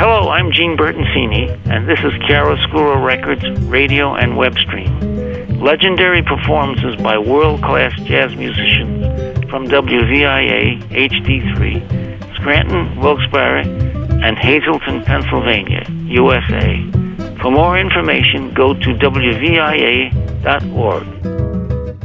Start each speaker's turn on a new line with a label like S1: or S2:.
S1: Hello, I'm Gene Bertoncini, and this is Chiaroscuro Records radio and web stream. Legendary performances by world-class jazz musicians from WVIA HD3, Scranton, Wilkes-Barre, and Hazleton, Pennsylvania, USA. For more information, go to WVIA.org.